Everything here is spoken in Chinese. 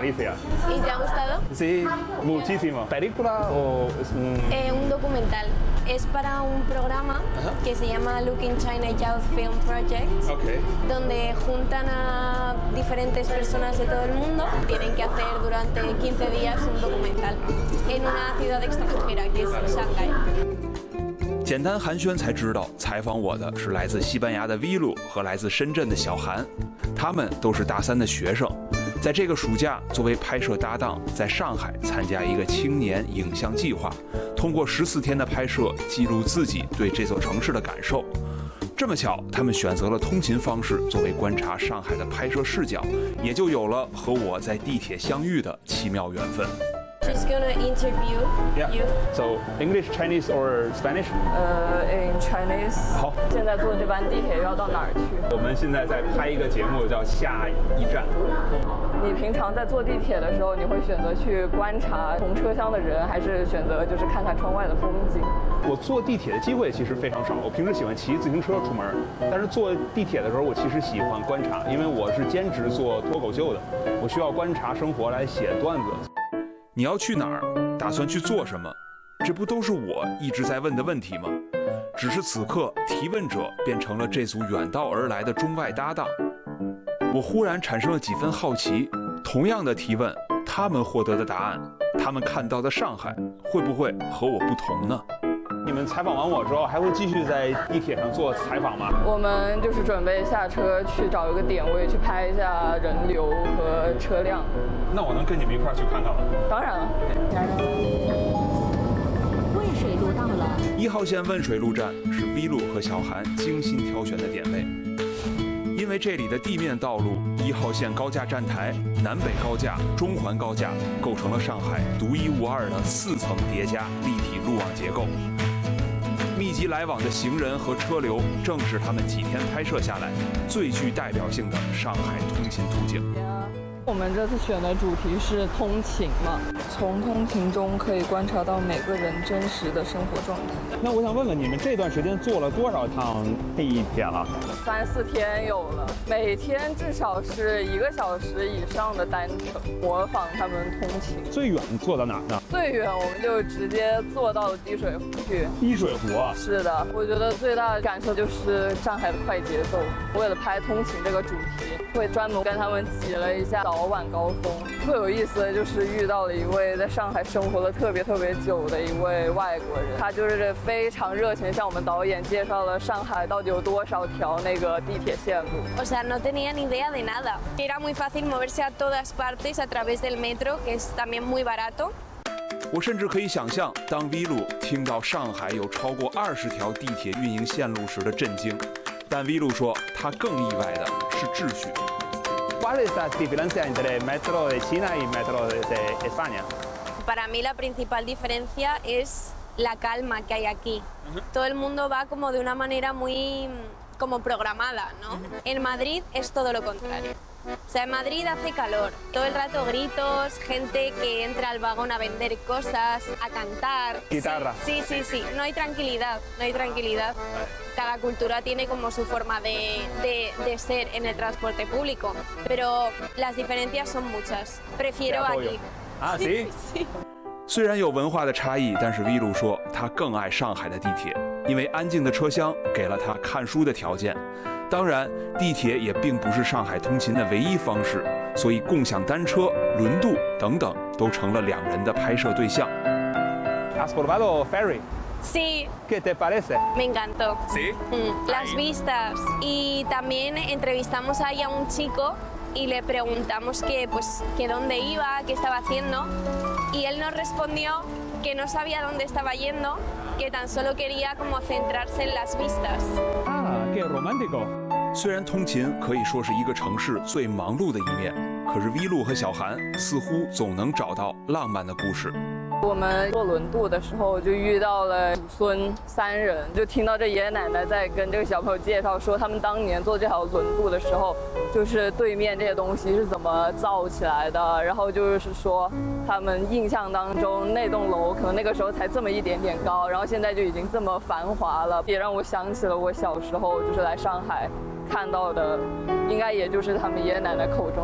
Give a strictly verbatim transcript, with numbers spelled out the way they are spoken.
Galicia. ¿Y te ha gustado? Sí, muchísimo. ¿Película o es un...? Eh, un documental. Es para un programa Ajá. que se llama Looking China Youth Film Project, Okay. donde juntan a diferentes personas de todo el mundo. Tienen que hacer durante quince días un documental en una ciudad extranjera, que es Shanghái。 简单寒暄才知道，采访我的是来自西班牙的 V 路和来自深圳的小韩，他们都是大三的学生，在这个暑假作为拍摄搭档，在上海参加一个青年影像计划，通过十四天的拍摄，记录自己对这座城市的感受。这么巧，他们选择了通勤方式作为观察上海的拍摄视角，也就有了和我在地铁相遇的奇妙缘分。 She's gonna interview Yeah. you. So English, Chinese or Spanish? 呃 ，in Chinese。 好。 现在坐这班地铁要到哪儿去？ 我们现在在拍一个节目，叫《下一站》。 你平常在坐地铁的时候，你会选择去观察同车厢的人，还是选择就是看看窗外的风景？ 我坐地铁的机会其实非常少，我平时喜欢骑自行车出门，但是坐地铁的时候，我其实喜欢观察，因为我是兼职做脱口秀的，我需要观察生活来写段子。 你要去哪儿？打算去做什么？这不都是我一直在问的问题吗？只是此刻提问者变成了这组远道而来的中外搭档，我忽然产生了几分好奇。同样的提问，他们获得的答案，他们看到的上海，会不会和我不同呢？ 你们采访完我之后，还会继续在地铁上做采访吗？ 我们就是准备下车去找一个点位去拍一下人流和车辆。 那我能跟你们一块儿去看看吗？ 当然了。 渭水路到了。 一号线汶水路站是 V 路和小韩精心挑选的点位，因为这里的地面道路、一号线高架站台、南北高架、中环高架构成了上海独一无二的四层叠加立体路网结构。密集来往的行人和车流，正是他们几天拍摄下来最具代表性的上海通勤途径。 我们这次选的主题是通勤嘛，从通勤中可以观察到每个人真实的生活状态。 那我想问问你们，这段时间坐了多少趟地铁了？ 三四天有了，每天至少是一个小时以上的单程，模仿他们通勤。 最远坐到哪儿呢？ 最远我们就直接坐到了滴水湖去。 滴水湖啊？ 是的，我觉得最大的感受就是上海的快节奏。为了拍通勤这个主题，会专门跟他们挤了一下早晚高峰。最有意思的就是遇到了一位在上海生活了特别特别久的一位外国人，他就是非常热情向我们导演介绍了上海到底有多少条那个地铁线路。 O sea, no tenía ni idea de nada. Era muy fácil moverse a todas partes a través del metro, que es también muy barato. 我甚至可以想象，当 V 路听到上海有超过二十条地铁运营线路时的震惊。但 V 路说，他更意外的是秩序。 ¿Cuál es la diferencia entre el metro de China y el metro de España? Para mí la principal diferencia es la calma que hay aquí. Todo el mundo va como de una manera muy como programada, ¿no? En Madrid es todo lo contrario. O sea, en Madrid hace calor, todo el rato gritos, gente que entra al vagón a vender cosas, a cantar. Guitarra. Sí, sí, sí, no hay tranquilidad, no hay tranquilidad. Cada cultura tiene como su forma de, de, de ser en el transporte público, pero las diferencias son muchas. Prefiero aquí. Ah, ¿sí? Sí. 虽然有文化的差异，但是 V 路说他更爱上海的地铁，因为安静的车厢给了他看书的条件。当然，地铁也并不是上海通勤的唯一方式，所以共享单车、轮渡等等都成了两人的拍摄对象。 ¿Has probado ferry? Sí. ¿Qué te parece? Me encantó. ¿Sí? Mm, las vistas. Y también entrevistamos ahí a un chico y le preguntamos que, pues, que dónde iba, qué estaba haciendo. Y él nos respondió que no sabía dónde estaba yendo, que tan solo quería como centrarse en las vistas. Ah, qué romántico. 虽然通勤可以说是一个城市最忙碌的一面，可是 V 路和小韩似乎总能找到浪漫的故事。 我们坐轮渡的时候就遇到了祖孙三人，就听到这爷爷奶奶在跟这个小朋友介绍说，他们当年坐这条轮渡的时候，就是对面这些东西是怎么造起来的，然后就是说他们印象当中那栋楼可能那个时候才这么一点点高，然后现在就已经这么繁华了，也让我想起了我小时候就是来上海看到的，应该也就是他们爷爷奶奶口中